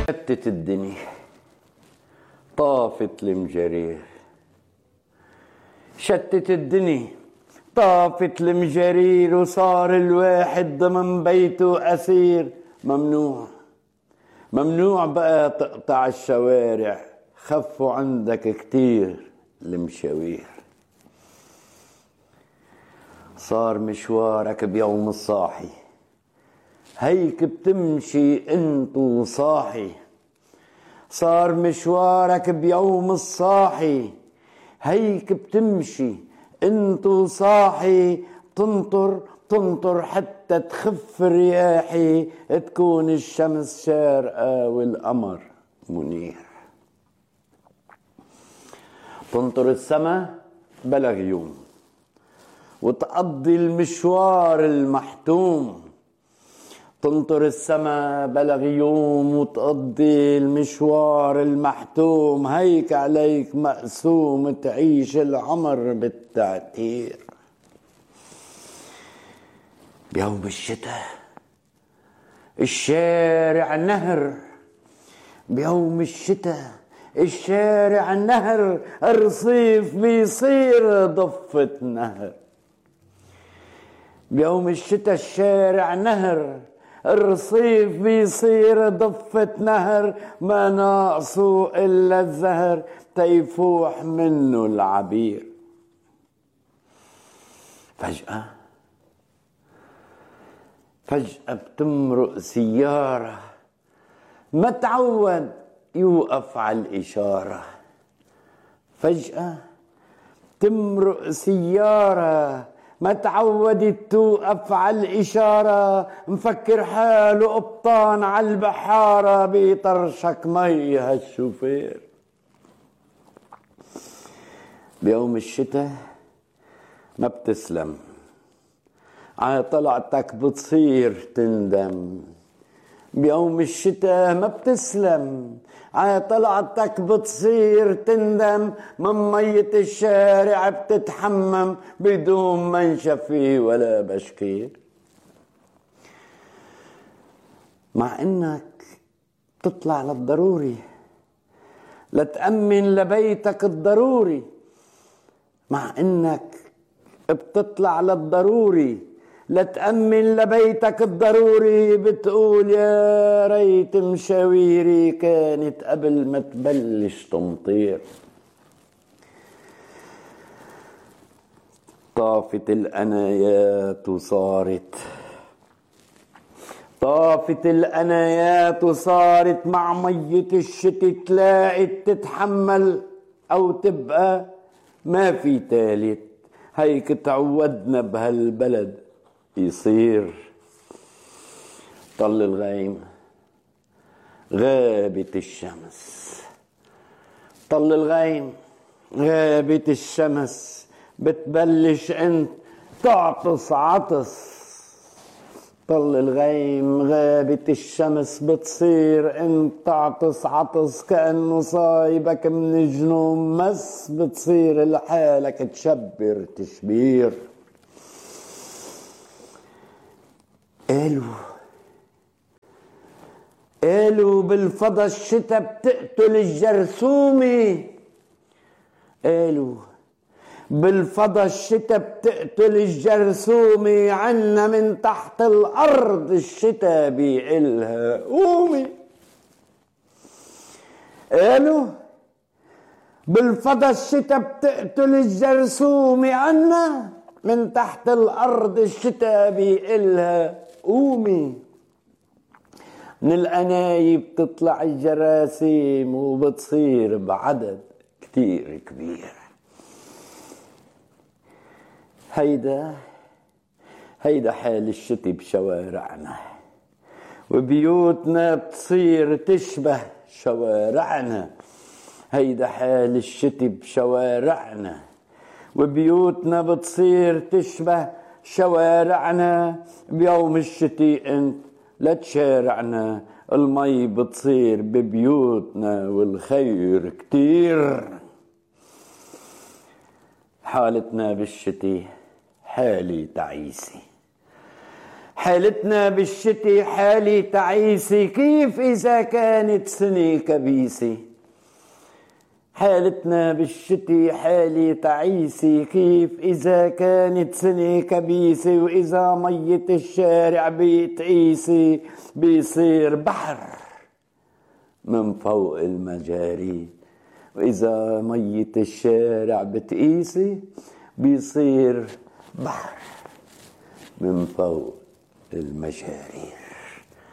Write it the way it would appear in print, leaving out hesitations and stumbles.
شتت الدنيا، طافت المجارير. شتت الدنيا، طافت المجارير، وصار الواحد ضمن بيته أسير. ممنوع بقى تقطع الشوارع، خفوا عندك كتير المشاوير. صار مشوارك بيوم الصاحي، هيك بتمشي انتو صاحي. صار مشوارك بيوم الصاحي، هيك بتمشي انتو صاحي. تنطر حتى تخف رياحي، تكون الشمس شارقة والقمر منير. تنطر السما بلا غيوم، وتقضي المشوار المحتوم. تنطر السما بلا غيوم، وتقضي المشوار المحتوم. هيك عليك مقسوم، تعيش العمر بالتعتير. بيوم الشتاء الشارع نهر، بيوم الشتاء الشارع نهر. الرصيف بيصير ضفة نهر. بيوم الشتاء الشارع نهر، الرصيف بيصير ضفة نهر. ما ناقصه إلا الزهر تيفوح منه العبير. فجأة بتمرق سيارة، ما تعود يوقف على الإشارة. فجأة تمرق سيارة، ما تعودت توقف على الإشارة. مفكر حاله قبطان على البحارة، بيطرشك مي هالشوفير. بيوم الشتاء ما بتسلم، على طلعتك بتصير تندم. بيوم الشتاء ما بتسلم، على طلعتك بتصير تندم. من مية الشارع بتتحمم، بدون منشفي ولا بشكير. مع انك تطلع للضروري لتأمن لبيتك الضروري. مع انك بتطلع للضروري لتأمن لبيتك الضروري. بتقول يا ريت مشاويري كانت قبل ما تبلش تمطير. طافت الأنايات وصارت، طافت الأنايات وصارت. مع مية الشتي تلاقي تتحمل أو تبقى ما في تالت. هيك تعودنا بهالبلد يصير. طل الغيم غابت الشمس، طل الغيم غابت الشمس. بتبلش انت تعطس عطس. طل الغيم غابت الشمس، بتصير انت تعطس عطس. كأنه صايبك من جنون مس، بتصير لحالك تشبر تشبير. قالوا بالفضا الشتا بتقتل الجرثومة. قالوا بالفضا الشتا بتقتل الجرثومة. عنا من تحت الأرض الشتا بيقلها قومي. قالوا بالفضا الشتا بتقتل الجرثومة. عنا من تحت الأرض الشتا بيقلها قومي. من الأنايب بتطلع الجراثيم، وبتصير بعدد كتير كبير. هيدا حال الشتي بشوارعنا، وبيوتنا بتصير تشبه شوارعنا. هيدا حال الشتي بشوارعنا، وبيوتنا بتصير تشبه شوارعنا. بيوم الشتي انت لا تشارعنا، المي بتصير ببيوتنا والخير كتير. حالتنا بالشتي حالي تعيسي، حالتنا بالشتي حالي تعيسة، كيف إذا كانت سنة كبيسة؟ حالتنا بالشتي حالي تعيسة، كيف إذا كانت سنة كبيسة؟ وإذا مية الشارع بتقيسي بيصير بحر من فوق المجاري. وإذا مية الشارع بتقيسي بيصير بحر من فوق المجاري.